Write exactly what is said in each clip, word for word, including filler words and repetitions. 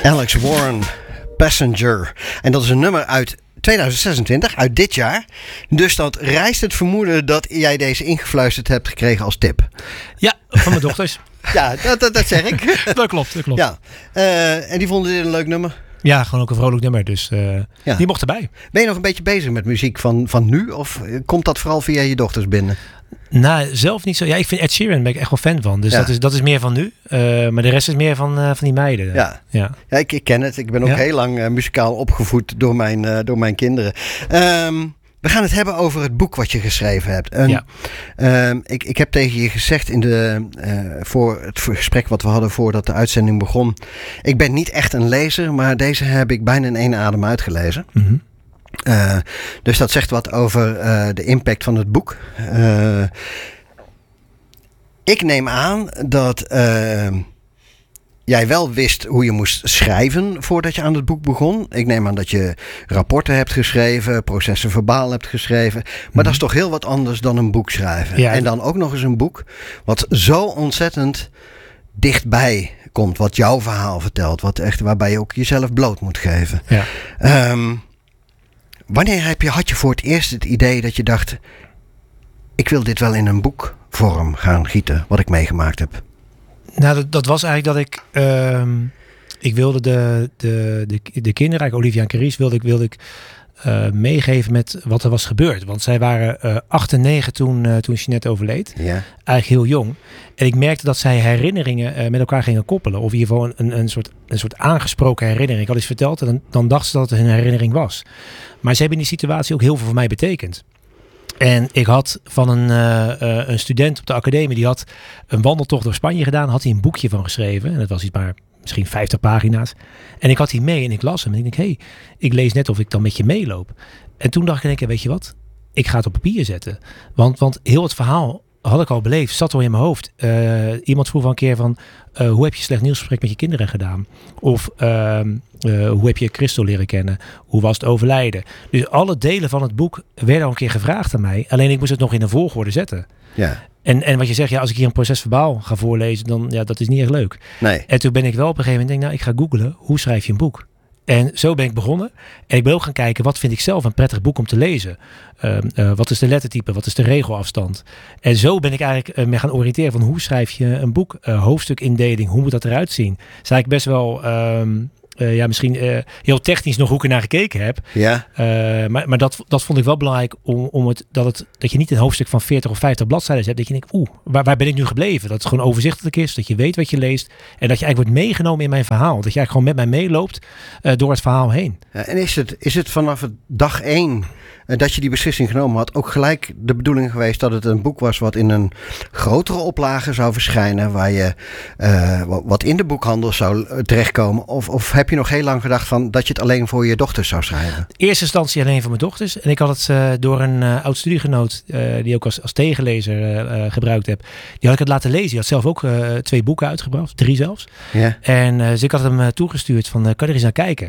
Alex Warren, Passenger. En dat is een nummer uit tweeduizend zesentwintig, uit dit jaar. Dus dat rijst het vermoeden dat jij deze ingefluisterd hebt gekregen als tip. Ja, van mijn dochters. Ja, dat, dat, dat zeg ik. Dat klopt, dat klopt. Ja. Uh, en die vonden dit een leuk nummer? Ja, gewoon ook een vrolijk nummer. Dus uh, ja. Die mocht erbij. Ben je nog een beetje bezig met muziek van, van nu? Of komt dat vooral via je dochters binnen? Nou, zelf niet zo. Ja, ik vind Ed Sheeran, ben ik echt wel fan van. Dus ja. dat, is, dat is meer van nu. Uh, maar de rest is meer van, uh, van die meiden. Ja, ja. ja ik, ik ken het. Ik ben ook ja. heel lang uh, muzikaal opgevoed door mijn, uh, door mijn kinderen. Um, we gaan het hebben over het boek wat je geschreven hebt. En, ja. um, ik, ik heb tegen je gezegd in de, uh, voor het gesprek wat we hadden voordat de uitzending begon. Ik ben niet echt een lezer, maar deze heb ik bijna in één adem uitgelezen. Mm-hmm. Uh, dus dat zegt wat over uh, de impact van het boek. Uh, ik neem aan dat uh, jij wel wist hoe je moest schrijven voordat je aan het boek begon. Ik neem aan dat je rapporten hebt geschreven, processen verbaal hebt geschreven. Maar mm-hmm. dat is toch heel wat anders dan een boek schrijven. Ja. En dan ook nog eens een boek wat zo ontzettend dichtbij komt. Wat jouw verhaal vertelt. Wat echt, waarbij je ook jezelf bloot moet geven. Ja. Um, Wanneer heb je, had je voor het eerst het idee dat je dacht, ik wil dit wel in een boekvorm gaan gieten, wat ik meegemaakt heb? Nou, dat, dat was eigenlijk dat ik, uh, ik wilde de, de, de, de kinderen, Olivia en Carice, wilde ik, wilde ik uh, meegeven met wat er was gebeurd. Want zij waren uh, acht en negen toen, uh, toen Jeanette overleed. Ja. Eigenlijk heel jong. En ik merkte dat zij herinneringen uh, met elkaar gingen koppelen. Of in ieder geval een, een, soort, een soort aangesproken herinnering. Ik had iets verteld en dan, dan dacht ze dat het een herinnering was. Maar ze hebben in die situatie ook heel veel voor mij betekend. En ik had van een, uh, uh, een student op de academie, die had een wandeltocht door Spanje gedaan. Had hij een boekje van geschreven. En dat was iets maar misschien vijftig pagina's. En ik had die mee en ik las hem. En ik denk, hé, hey, ik lees net of ik dan met je meeloop. En toen dacht ik, denk, weet je wat? Ik ga het op papier zetten. Want, want heel het verhaal had ik al beleefd, zat al in mijn hoofd. Uh, iemand vroeg wel een keer van, uh, hoe heb je slecht nieuwsgesprek met je kinderen gedaan? Of uh, uh, hoe heb je Christel leren kennen? Hoe was het overlijden? Dus alle delen van het boek werden al een keer gevraagd aan mij. Alleen ik moest het nog in een volgorde zetten. Ja. En, en wat je zegt, ja, als ik hier een proces verbaal ga voorlezen, dan ja, dat is niet echt leuk. Nee. En toen ben ik wel op een gegeven moment, denk, nou, ik ga googlen, hoe schrijf je een boek? En zo ben ik begonnen. En ik ben ook gaan kijken, wat vind ik zelf een prettig boek om te lezen? Uh, uh, wat is de lettertype? Wat is de regelafstand? En zo ben ik eigenlijk uh, me gaan oriënteren van hoe schrijf je een boek? Uh, hoofdstukindeling, hoe moet dat eruit zien? Dat is eigenlijk best wel, um, uh, ja, misschien uh, heel technisch nog hoe ik er naar gekeken heb. Ja. Uh, maar maar dat, dat vond ik wel belangrijk om, om het, dat, het, dat je niet een hoofdstuk van veertig of vijftig bladzijden hebt. Dat je denkt, oeh, waar, waar ben ik nu gebleven? Dat het gewoon overzichtelijk is, dat je weet wat je leest. En dat je eigenlijk wordt meegenomen in mijn verhaal. Dat je eigenlijk gewoon met mij meeloopt uh, door het verhaal heen. Ja, en is het, is het vanaf het dag één uh, dat je die beslissing genomen had, ook gelijk de bedoeling geweest dat het een boek was wat in een grotere oplage zou verschijnen, waar je uh, wat in de boekhandel zou terechtkomen? Of, of heb je nog heel lang gedacht van dat je het alleen voor je dochters zou schrijven? In eerste instantie alleen voor mijn dochters. En ik had het uh, door een uh, oud studiegenoot, uh, die ook als, als tegenlezer uh, uh, gebruikt heb. Die had ik het laten lezen. Die had zelf ook uh, twee boeken uitgebracht. Drie zelfs. Ja. En uh, dus ik had hem uh, toegestuurd van, uh, kan je er eens naar kijken?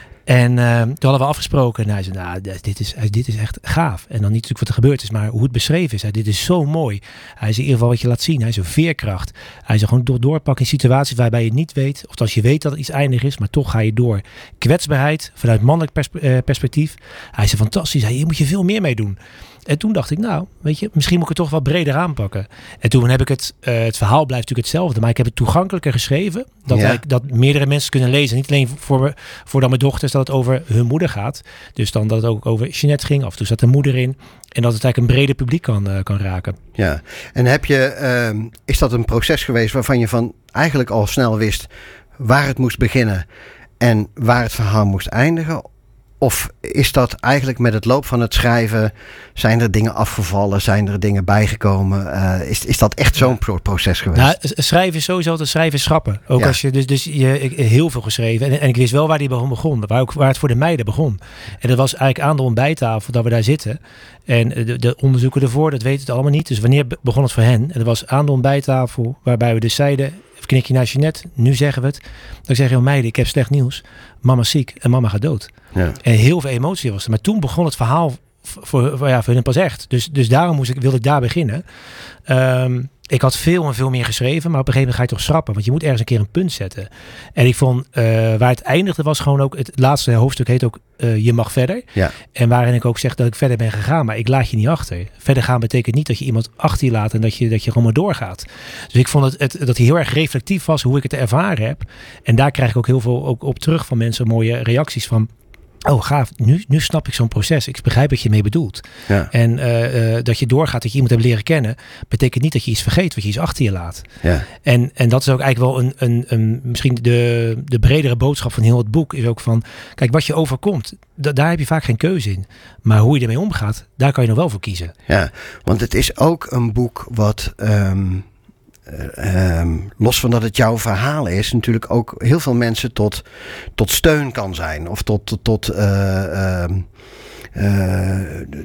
En uh, toen hadden we afgesproken. En hij zei, nou, dit is, dit is echt gaaf. En dan niet natuurlijk wat er gebeurd is, maar hoe het beschreven is. Hij, dit is zo mooi. Hij zei in ieder geval wat je laat zien. Hij zei veerkracht. Hij zei gewoon door, doorpakken in situaties waarbij je het niet weet. Of als je weet dat het iets eindig is, maar toch ga je door. Kwetsbaarheid vanuit mannelijk pers- uh, perspectief. Hij zei fantastisch. Hij, hier moet je veel meer mee doen. En toen dacht ik, nou, weet je, misschien moet ik het toch wat breder aanpakken. En toen heb ik het, uh, het verhaal blijft natuurlijk hetzelfde, maar ik heb het toegankelijker geschreven. Dat, ja. ik, dat meerdere mensen kunnen lezen. Niet alleen voor, voor dan mijn dochters, dat het over hun moeder gaat. Dus dan dat het ook over Jeanette ging. Af en toe zat de moeder in. En dat het eigenlijk een breder publiek kan, uh, kan raken. Ja, en heb je, uh, is dat een proces geweest waarvan je van eigenlijk al snel wist waar het moest beginnen en waar het verhaal moest eindigen? Of is dat eigenlijk met het loop van het schrijven, zijn er dingen afgevallen, zijn er dingen bijgekomen? Uh, is, is dat echt zo'n pro- proces geweest? Nou, schrijven is sowieso, het schrijven is schrappen. Ook ja. als je, dus, dus je, ik, heel veel geschreven. En, en ik wist wel waar die begon, waar, ook, waar het voor de meiden begon. En dat was eigenlijk aan de ontbijttafel dat we daar zitten. En de, de onderzoeken ervoor, dat weten het allemaal niet. Dus wanneer begon het voor hen? En dat was aan de ontbijttafel, waarbij we dus zeiden, even knikje naar Jeanette, nu zeggen we het. Dan zeg je, oh meiden, ik heb slecht nieuws. Mama is ziek en mama gaat dood. Ja. En heel veel emotie was er. Maar toen begon het verhaal voor, voor, ja, voor hen pas echt. Dus, dus daarom moest ik, wilde ik daar beginnen. Um, ik had veel en veel meer geschreven, maar op een gegeven moment ga je toch schrappen, want je moet ergens een keer een punt zetten. En ik vond, uh, waar het eindigde was gewoon ook, het laatste hoofdstuk heet ook uh, Je mag verder. Ja. En waarin ik ook zeg dat ik verder ben gegaan, maar ik laat je niet achter. Verder gaan betekent niet dat je iemand achter je laat en dat je, dat je gewoon maar doorgaat. Dus ik vond het, het, dat hij heel erg reflectief was hoe ik het ervaren heb. En daar krijg ik ook heel veel ook op terug van mensen, mooie reacties van, oh gaaf, nu, nu snap ik zo'n proces. Ik begrijp wat je mee bedoelt. Ja. En uh, uh, dat je doorgaat, dat je iemand hebt leren kennen, betekent niet dat je iets vergeet, wat je iets achter je laat. Ja. En, en dat is ook eigenlijk wel een, een, een misschien de, de bredere boodschap van heel het boek, is ook van, kijk, wat je overkomt, d- daar heb je vaak geen keuze in. Maar hoe je ermee omgaat, daar kan je nog wel voor kiezen. Ja, want het is ook een boek wat, Um... Uh, um, los van dat het jouw verhaal is, natuurlijk ook heel veel mensen tot, tot steun kan zijn. Of tot, tot, tot uh, um, uh,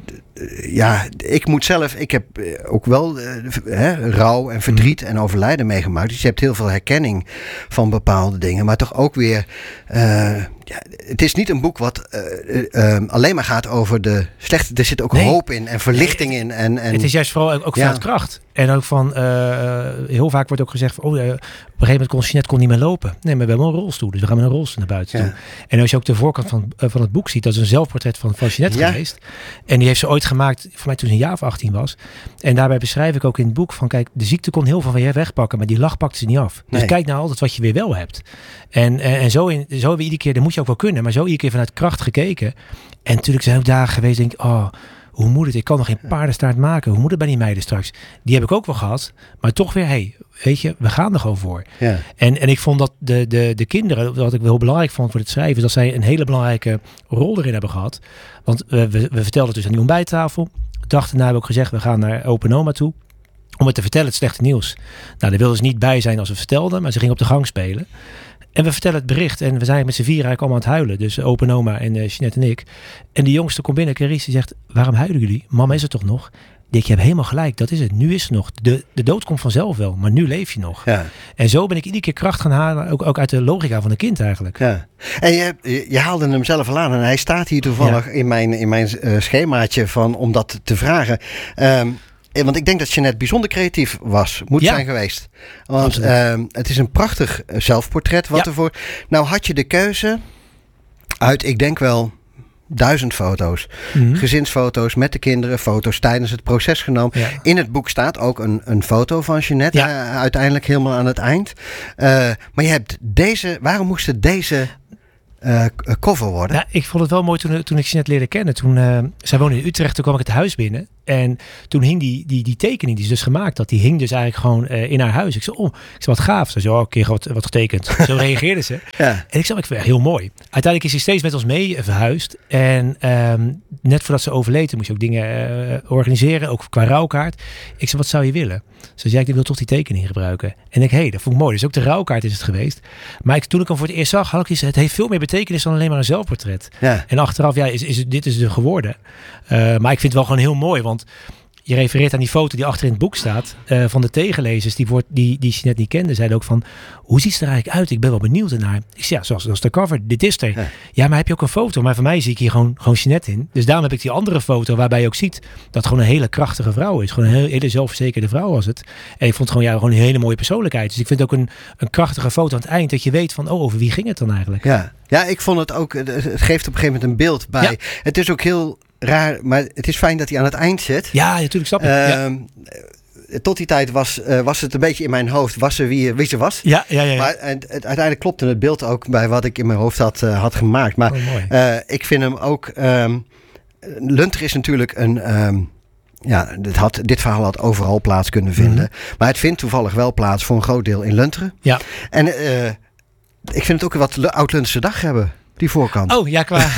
ja, ik moet zelf, ik heb ook wel uh, hè, rouw en verdriet en overlijden meegemaakt. Dus je hebt heel veel herkenning van bepaalde dingen. Maar toch ook weer, uh, ja, het is niet een boek wat uh, uh, alleen maar gaat over de slechte. Er zit ook nee. hoop in en verlichting in. En, en, het is juist vooral ook ja. vanuit kracht. En ook van, uh, heel vaak wordt ook gezegd van, oh, uh, op een gegeven moment kon Jeanette kon niet meer lopen. Nee, maar we hebben een rolstoel, dus we gaan met een rolstoel naar buiten ja. toe. En als je ook de voorkant van, uh, van het boek ziet, dat is een zelfportret van, van Jeanette ja. geweest. En die heeft ze ooit gemaakt, voor mij toen ze een jaar of achttien was. En daarbij beschrijf ik ook in het boek van, kijk, de ziekte kon heel veel van je wegpakken, maar die lach pakte ze niet af. Dus nee. kijk nou altijd wat je weer wel hebt. En, en, en zo, in, zo hebben we iedere keer, dat moet je ook wel kunnen, maar zo iedere keer vanuit kracht gekeken. En natuurlijk zijn ook dagen geweest, denk ik, oh, hoe moet het? Ik kan nog geen paardenstaart maken. Hoe moet het bij die meiden straks? Die heb ik ook wel gehad. Maar toch weer, hey, weet je, we gaan er gewoon voor. Ja. En, en ik vond dat de, de, de kinderen, wat ik wel heel belangrijk vond voor het schrijven, is dat zij een hele belangrijke rol erin hebben gehad. Want we, we, we vertelden dus aan die ontbijttafel. De dag daarna hebben we ook gezegd, we gaan naar Open Oma toe. Om het te vertellen, het slechte nieuws. Nou, daar wilden ze niet bij zijn als we vertelden, maar ze gingen op de gang spelen. En we vertellen het bericht en we zijn met z'n vier eigenlijk allemaal aan het huilen. Dus open oma en uh, Jeanette en ik. En de jongste komt binnen, Carice, die zegt, waarom huilen jullie? Mama is er toch nog? Ik denk, je hebt helemaal gelijk, dat is het. Nu is het nog. De, de dood komt vanzelf wel, maar nu leef je nog. Ja. En zo ben ik iedere keer kracht gaan halen, ook, ook uit de logica van een kind eigenlijk. Ja. En je, je haalde hem zelf al aan en hij staat hier toevallig ja. in mijn, in mijn uh, schemaatje van, om dat te vragen. Um, Want ik denk dat Jeanette bijzonder creatief was, moet ja. zijn geweest. Want uh, het is een prachtig zelfportret wat ja. ervoor. Nou had je de keuze uit, ik denk wel, duizend foto's. Mm-hmm. Gezinsfoto's met de kinderen, foto's tijdens het proces genomen. Ja. In het boek staat ook een, een foto van Jeanette, ja. uh, uiteindelijk helemaal aan het eind. Uh, maar je hebt deze, waarom moest het deze Uh, cover worden? Ja, ik vond het wel mooi toen, toen ik Jeanette leerde kennen. Toen, uh, zij woonde in Utrecht, toen kwam ik het huis binnen. En toen hing die, die, die tekening die ze dus gemaakt had, die hing dus eigenlijk gewoon uh, in haar huis. Ik zei, oh, ik zei, wat gaaf. Ze zei, oh, een keer wat, wat getekend. Zo reageerde ze. Ja. En ik zei, ik vind het heel mooi. Uiteindelijk is hij steeds met ons mee verhuisd. En um, net voordat ze overleed, moest je ook dingen uh, organiseren, ook qua rouwkaart. Ik zei, wat zou je willen? Ze zei, ik wil toch die tekening gebruiken. En ik, hé, hey, dat vond ik mooi. Dus ook de rouwkaart is het geweest. Maar ik, toen ik hem voor het eerst zag, had ik iets, het heeft veel meer betekenis dan alleen maar een zelfportret. Ja. En achteraf, ja, is, is, dit is er geworden. Uh, maar ik vind het wel gewoon heel mooi, want je refereert aan die foto die achter in het boek staat. Uh, van de tegenlezers die, wordt, die, die Jeanette niet kende. Zeiden ook van, hoe ziet ze er eigenlijk uit? Ik ben wel benieuwd ernaar. Ik zei, ja, zoals, zoals de cover. Dit is er. Ja. ja, maar heb je ook een foto? Maar voor mij zie ik hier gewoon, gewoon Jeanette in. Dus daarom heb ik die andere foto waarbij je ook ziet dat het gewoon een hele krachtige vrouw is. Gewoon een hele, hele zelfverzekerde vrouw was het. En ik vond het gewoon, ja, gewoon een hele mooie persoonlijkheid. Dus ik vind ook een, een krachtige foto aan het eind. Dat je weet van, oh, over wie ging het dan eigenlijk? Ja, ja, ik vond het ook, het geeft op een gegeven moment een beeld bij. Ja. Het is ook heel raar, maar het is fijn dat hij aan het eind zit. Ja, natuurlijk, snap ik. Uh, ja. Tot die tijd was, uh, was het een beetje in mijn hoofd, was ze wie, wie ze was. Ja, ja, ja. ja. Maar en, het, uiteindelijk klopte het beeld ook bij wat ik in mijn hoofd had, uh, had gemaakt. Maar oh, uh, ik vind hem ook, um, Lunther is natuurlijk een, um, ja, dit, had, dit verhaal had overal plaats kunnen vinden. Mm-hmm. Maar het vindt toevallig wel plaats voor een groot deel in Lunteren. Ja. En uh, ik vind het ook wat oud-Lunterse dag hebben. Die voorkant. Oh, ja, qua...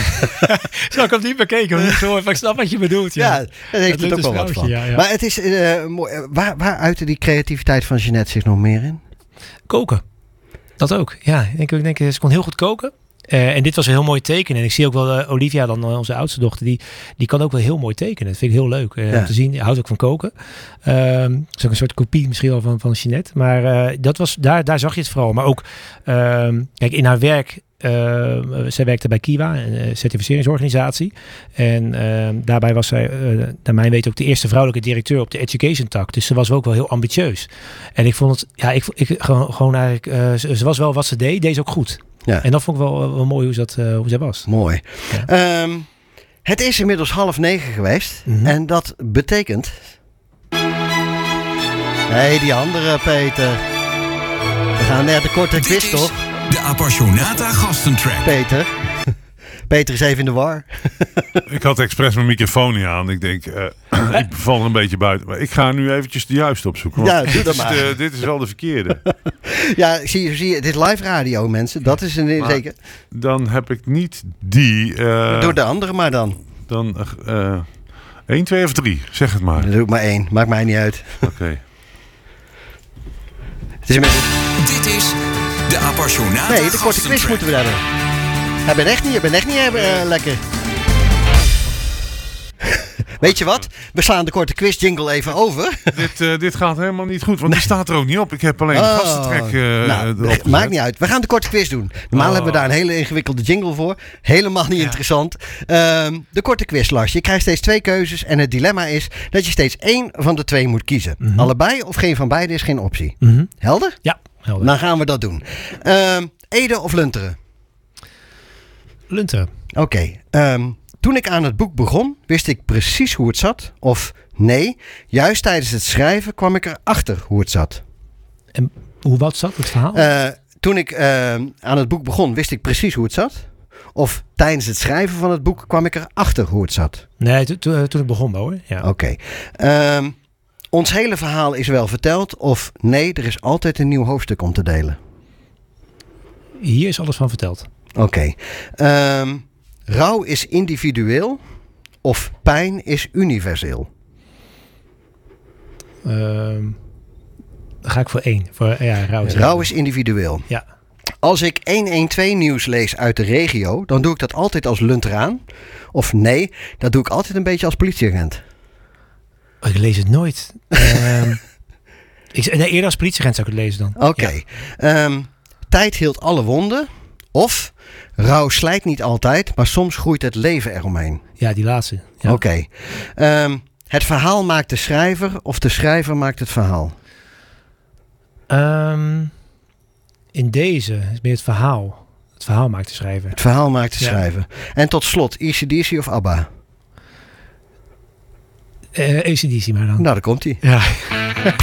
Zo, ik heb niet bekeken. Maar ik snap wat je bedoelt. Ja, ja daar heeft het ook wel wat van. Ja, ja. Maar het is... Uh, mooi. Waar, waar uitte die creativiteit van Jeanette zich nog meer in? Koken. Dat ook. Ja, ik denk, denk, ze kon heel goed koken. Uh, en dit was een heel mooi tekenen. En ik zie ook wel uh, Olivia, dan uh, onze oudste dochter, die, die kan ook wel heel mooi tekenen. Dat vind ik heel leuk uh, ja. om te zien. Die houdt ook van koken. Uh, dat is ook een soort kopie misschien wel van, van Jeanette. Maar uh, dat was, daar, daar zag je het vooral. Maar ook, uh, kijk, in haar werk Uh, zij werkte bij Kiwa, een certificeringsorganisatie. En uh, daarbij was zij, uh, naar mijn weten, ook de eerste vrouwelijke directeur op de education tak. Dus ze was ook wel heel ambitieus. En ik vond het, ja, ik, ik gewoon, gewoon eigenlijk, uh, ze, ze was wel wat ze deed, deed ze ook goed. Ja. En dat vond ik wel, wel mooi hoe, dat, uh, hoe zij was. Mooi. Ja. Um, het is inmiddels half negen geweest. Mm-hmm. En dat betekent... Nee, die andere, Peter. We gaan naar de korte quiz, toch? De Appassionata gastentrack. Peter. Peter is even in de war. Ik had expres mijn microfoon niet aan. Ik denk, uh, ik val er een beetje buiten. Maar ik ga nu eventjes de juiste opzoeken. Ja, doe dat maar. De, dit is wel de verkeerde. Ja, zie je, zie je, dit is live radio, mensen. Dat is een maar zeker. Dan heb ik niet die. Uh, Doe de andere maar dan. Dan uh, één, twee of drie. Zeg het maar. Dan doe ik maar één. Maakt mij niet uit. Oké. Okay. Het is inmiddels... Dit is de Appassionata. Nee, de korte quiz moeten we hebben. Hij bent echt niet, je bent echt niet uh, lekker. Weet je wat? We slaan de korte quiz jingle even over. Dit, uh, dit gaat helemaal niet goed, want die staat er ook niet op. Ik heb alleen oh, de gastentrek uh, nou, erop maakt niet uit. We gaan de korte quiz doen. Normaal oh. hebben we daar een hele ingewikkelde jingle voor. Helemaal niet ja. interessant. Um, de korte quiz, Lars. Je krijgt steeds twee keuzes. En het dilemma is dat je steeds één van de twee moet kiezen. Mm-hmm. Allebei of geen van beide is geen optie. Mm-hmm. Helder? Ja, helder. Dan gaan we dat doen. Um, Ede of Lunteren? Lunteren. Oké. Okay. Um, Toen ik aan het boek begon, wist ik precies hoe het zat. Of nee, juist tijdens het schrijven kwam ik erachter hoe het zat. En hoe wat zat het verhaal? Uh, toen ik uh, aan het boek begon, wist ik precies hoe het zat. Of tijdens het schrijven van het boek kwam ik erachter hoe het zat. Nee, to- to- toen ik begon hoor. Ja. Oké. Okay. Um, ons hele verhaal is wel verteld. Of nee, er is altijd een nieuw hoofdstuk om te delen. Hier is alles van verteld. Oké. Okay. Um, rouw is individueel of pijn is universeel? Um, dan ga ik voor één. Voor, ja, rouw is, rouw is individueel. Ja. Als ik honderdtwaalf nieuws lees uit de regio, dan doe ik dat altijd als lunteraan. Of nee, dat doe ik altijd een beetje als politieagent. Ik lees het nooit. um, ik, nee, eerder als politieagent zou ik het lezen dan. Oké. Okay. Ja. Um, tijd heelt alle wonden. Of rouw slijt niet altijd, maar soms groeit het leven eromheen. Ja, die laatste. Ja. Oké. Okay. Um, het verhaal maakt de schrijver of de schrijver maakt het verhaal? Um, in deze is meer het verhaal. Het verhaal maakt de schrijver. Het verhaal maakt de ja. schrijver. En tot slot, A C D C of ABBA? Uh, A C D C maar dan. Nou, daar komt hij. Ja.